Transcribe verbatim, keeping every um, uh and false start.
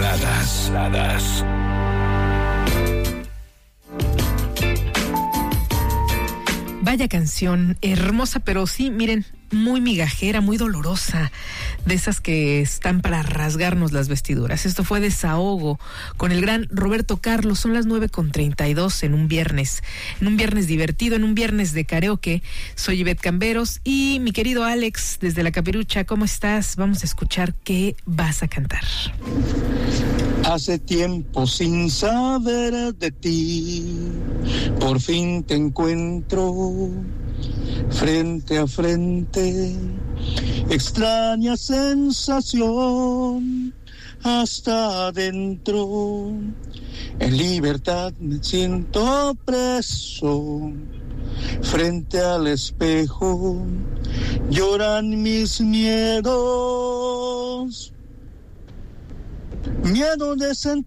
baladas. baladas. Vaya canción, hermosa, pero sí, miren, muy migajera, muy dolorosa, de esas que están para rasgarnos las vestiduras. Esto fue Desahogo con el gran Roberto Carlos. Son las nueve con treinta y dos en un viernes, en un viernes divertido, en un viernes de karaoke. Soy Ivette Camberos y mi querido Alex desde La Capirucha, ¿cómo estás? Vamos a escuchar qué vas a cantar. Hace tiempo sin saber de ti, por fin te encuentro frente a frente, extraña sensación hasta adentro, en libertad me siento preso, frente al espejo lloran mis miedos. Miedo de sentir